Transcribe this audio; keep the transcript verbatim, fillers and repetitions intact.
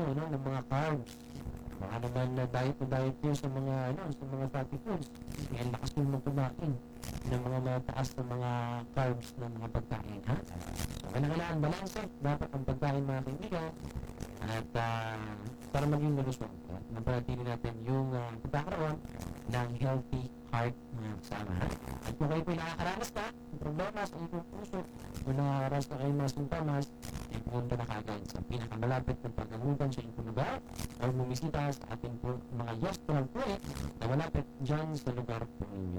ano, ng mga carbs. Baka naman na diet na diet kayo sa mga, ano, sa mga fatty foods. Kaya lakas nyo kumain ng mga mataas na mga carbs na mga pagkain, ha? So, kailangan balanse. Dapat ang pagkain mga kaibigan. At uh, para maging malusog at mapanatili natin yung uh, pagkakaroon ng healthy heart mga kasama. Ha? At kung kayo po nakakaranas na ng problema sa inyong puso o nakakaranas na kayo mga sintomas, ay pumunta na kagad sa pinakamalapit ng pagkagutan sa inyong lugar o bumisita sa ating po mga hospital clinic na malapit dyan sa lugar po ninyo.